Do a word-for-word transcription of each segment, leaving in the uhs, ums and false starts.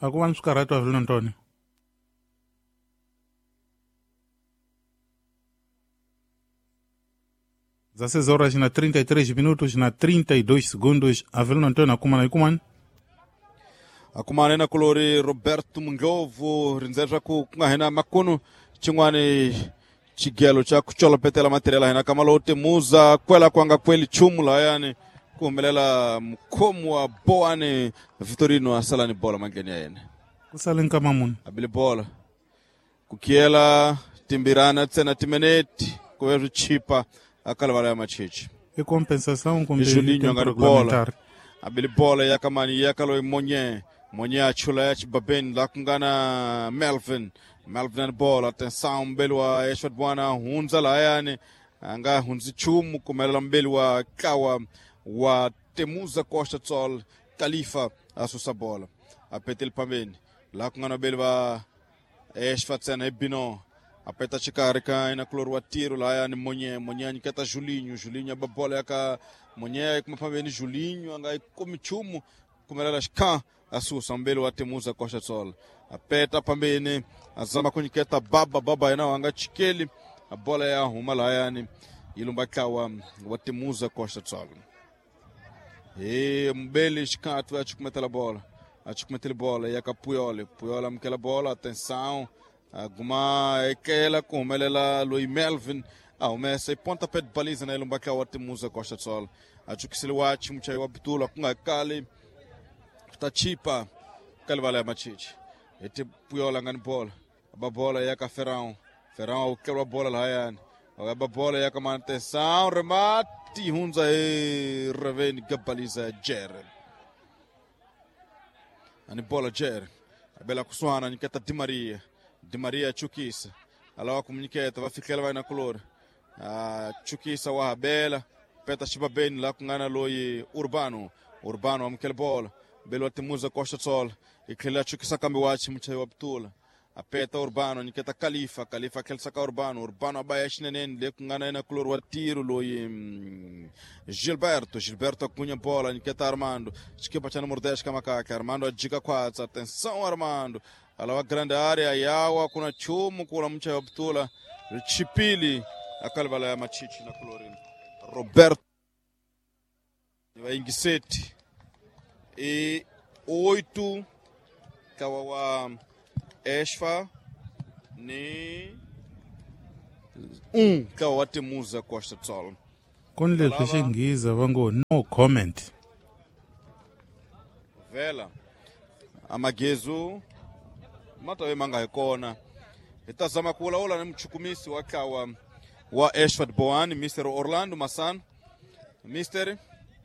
Akuva ni swikarhati wa Vile Ntoni. dezesseis horas na trinta e três minutos na trinta e dois segundos. A Vile Ntoni akumana ikumana. Akumana na kolori Roberto Mungovo rinzesha ku ngahena makuno chingwani chigelo cha kuchola petela materiala hena kamalo temuza kwela kwanga kweli chumula yani kumelela mkomo wa boane Vitorino asalani bola mangeni yene Kusalin kama mun. Abili bola kukiela timbirana tena timeneti kuwezu chipa akalwala ya machichi E compensação com Julinho ngani bola abili bola ya kamani ya kalo monye monye achula ya chibaben la kungana Melvin Melvin bola atenção mbele wa Eshwat bwana hunza la yani anga hunzi chumu kumelela mbele wa kawa wa Temuza Costa Tsol Khalifa asusa bola apetel pambeni la kungana mbele wa Eshwat tsena ebino apeta chikarika ina kloro wa tiro la yani monye monye niketa Julinho Julinho babola yaka monye kumapambeni Julinho anga ikomichumu kumelela shika asusa mbele wa Temuza Costa Tsol apeta pambeni azama kuniketa baba baba yana wanga chikeli a bola ya huma la yani ilumba kawa wa Temuza Costa Tsol e mbele shikatu achukumetela bola achukumetela bola yaka Puyole Puyole mkela bola atenção alguma ekela kumelela Louis Melvin au mesa ponta pé de baliza na ilumba kawa Temuza Costa Tsol achukisili wachi mchai wa bitula kunga kale tachipa kalvala ya machichi ete Puyole ngani bola aba bola yaka Ferrão Ferrão ukela bola la yani aba bola yaka mantenção remati hunza e reveni gabaliza Jerry ani bola Jerry abela kuswana niketa Di Maria Di Maria chukisa alawa kumniketa vafikela vai na color a chukisa wa abela peta shiba ben la kungana loyi Urbano Urbano amkela bola belo Temuza Costa Tsol iklela chukisa kambi wachi mchai wa bitula apeta Urbano niketa Khalifa Khalifa kelsaka Urbano Urbano abayashinenen le kungana ina kloro wa tiro loyi mm, Gilberto Gilberto kunya bola niketa Armando chikipa cha número dez kama kaka Armando ajika kwatsa atenção Armando alawa grande área yawa kuna chumu kuna mcha wa bitula chipili akalvala ya machichi na klorin Roberto wa ingiseti e oito kawawa Eshfa ni um kawawa Temuza Costa Tsol Quando ele fez inglesa, vango no comment. Vela amagezu mata we manga ikona itazama kula ula ni mchukumisi wa kawa wa Eshfat Boani mister Orlando Massan mister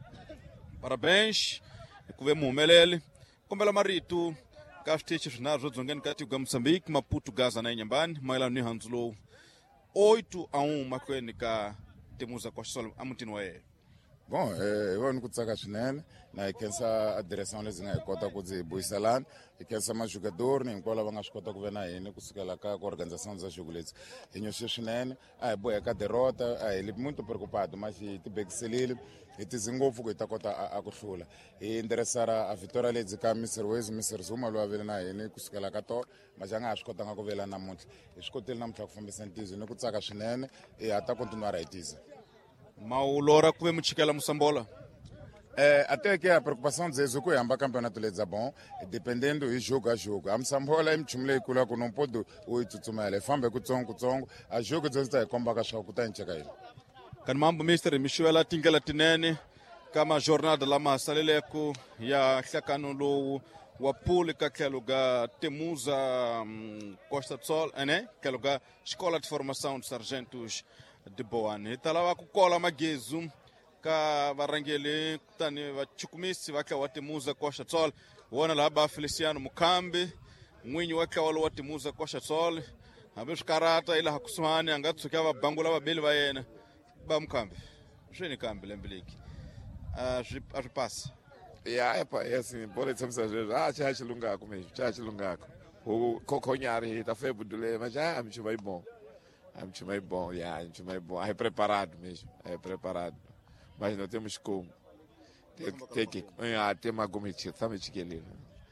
parabéns kuve mumelele kombela maritu kaftichi na zodzongeni kati kwa Moçambique Maputo Gaza na nyambani maila ni hanzulo oito a um makweni ka Temuza Costa Tsol amutini wa yeye. Bom, eh, eu não consigo achar na que essa a direção eles não conta com o Boisalan e que essa mais jogador nem qual vão as conta com o Venaí nem com o lá com a organização dos jogadores e não se acham ah boa é que a derrota ah ele muito preocupado mas e tipo que se ele e desenvolve que está conta a a cochula e interessar a vitória ali de cá mister Wes mister Zuma lo avela na ele com o lá cator mas já acho que está com o Vela na muito escuta ele não está com sentido não consigo achar e até continuar a itiza. Maulora kuve mchikela Musambola. É, até que a preocupação de Zezuko é amba campeonato de Zabon, dependendo do jogo a jogo. A Musambola é mchumle kula que não pode oito tumele. Fambe kutsongo kutsongo. A jogo de Zeta é como bagacha kutanche kai. Kan mambo mister Michuela tingala tinene kama jornada la masalele ku ya khakano lo wa pule ka keluga Temuza um, Costa Tsol, ene keluga escola de formação de sargentos de Boane italawa kukola magezu ka varangele tani vachukumisi vaka wa Temuza Costa Tsol wona laba Feliciano Mukambi mwinyi waka walo wa Temuza Costa Tsol abish karata ila hakuswani angatsuka va bangula va beli va yena ba Mukambi jeni kambi lembiliki a a passa ya é pá é assim pode ser mensageiro ah já chilungako mesmo já chilungako o coconyari tá feio dele mas já me vai bom a gente vai bom, já, a gente vai bom, é preparado mesmo, é preparado, mas não temos como, tem, tem que, ah, tem uma comitiva, sabe que ele,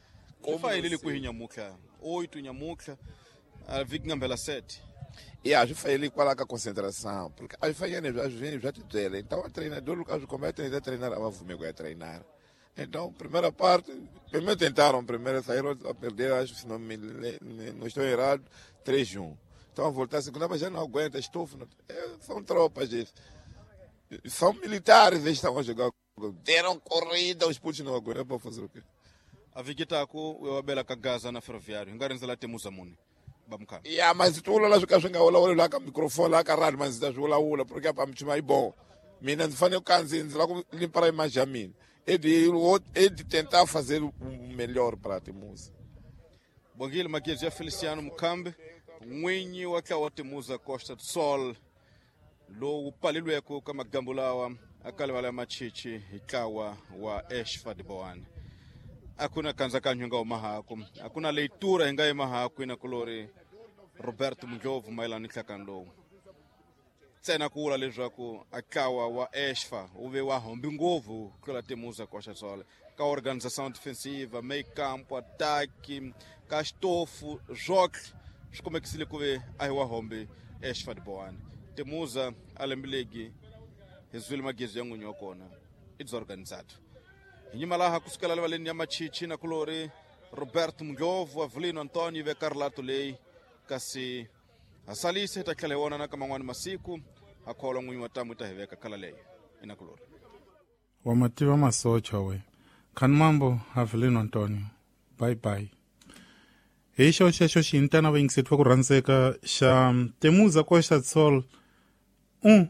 como fa ele ku Nyamukhla oito Nyamukhla a viki ngambela sete. E a gente faz ele com a concentração, porque a gente faz ele já te dele. Então o treinador, Lucas começa a treinar, a Vumigo a treinar. Então, primeira parte, primeiro tentaram, primeiro saíram a perder, acho que se não, me, não estou errado, três a um. Então a voltar a segunda, mas já não aguenta, estufa. É, são tropas, isso. São militares, eles estão a jogar. Deram corrida, os putos não aguentam, para fazer o quê? A Vigita com o Abela Cagaza na ferroviária, em Garanza lá temos a Muni. Yeah, mas tu lá jogar jogar lá lá com o microfone lá com a rádio, mas da jogar lá porque para me chamar bom. Mina faz o canzinho lá com limpar a imagem a mim. É de é de tentar fazer o melhor para a Temuza. Bogil Maguia Feliciano Mukambe, Mwinyi wa kwa Temuza Costa do Sol. Lo palilu yako kama gambulawa akale wala machichi ikawa wa Eshfa de Boane. Hakuna kanza kanyunga mahako, hakuna leitura ingaye mahako ina kolore Roberto Munjovu mailani kakando. Tsena kula leswaku akawa wa Eshfa uve wa hombi ngovu kula Temuza Costa do Sol. Ka organização defensiva, meio campo, ataque, ka estofo, jogo, como é que se lhe cuve ai wa hombi Eshfa de Boane. Temuza alembilegi hezwili magezi yangu nyokona it's organizado inyuma laha kusikala lewale nyama chichi na kulore Roberto Munjovu Avelino Antonio ve Carlato Lei kasi asalise takaleona na kama ngwani masiku akola ngwini watamu itaheveka kala lei ina kulore wamativa masocha we kan mambo Avelino Antonio bye bye. Eixo xexo xintana va yingisetwa ku rhandzeka xa Temuza Costa do Sol um.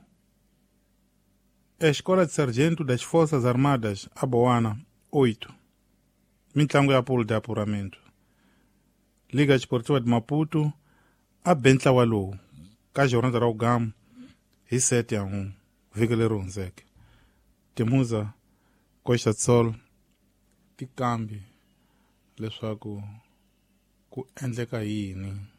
A Escola de Sargento das Forças Armadas, a Boana, oito. Mitlango ya Pool de Apuramento. Liga Esportiva de Maputo, a Bentla Walou, ka Jornada Raugam, e sete a um. Vigilero Nzek. Temuza Costa do Sol, ti cambi, leswaku ku endleka yini.